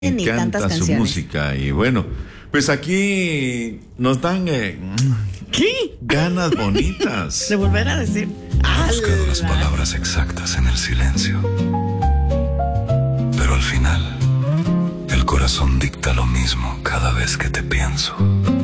Ni tantas encanta su canciones. música. Y bueno, pues aquí nos dan ¿Qué? ganas bonitas. De volver a decir. He buscado las palabras exactas en el silencio. Pero al final, el corazón dicta lo mismo cada vez que te pienso.